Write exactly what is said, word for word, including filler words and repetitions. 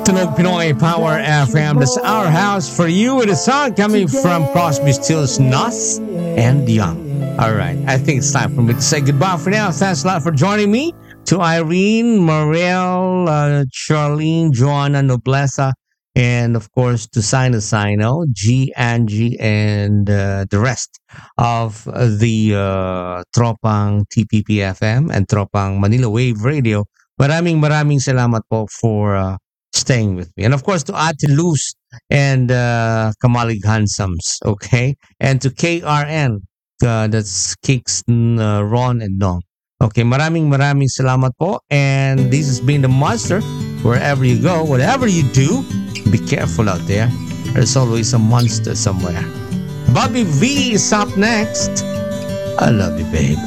Tunog Pinoy Power F M. That's our house for you with a song coming from Crosby, Stills, Nas, and Young. All right, I think it's time for me to say goodbye for now. Thanks a lot for joining me. To Irene, Morel, uh, Charlene, Joanna, Noblesa, and of course to Sino Sino, G, Angie, and uh, the rest of the uh, Tropang T P P F M and Tropang Manila Wave Radio. Maraming maraming salamat po for uh, staying with me. And of course to Ate Luz and uh, Kamalig Handsams, okay? And to K R N, uh, that's Kicks, uh, Ron, and Dong. Okay, maraming maraming salamat po. And this has been The Monster. Wherever you go, whatever you do, be careful out there. There's always a monster somewhere. Bobby V is up next. I love you, babe.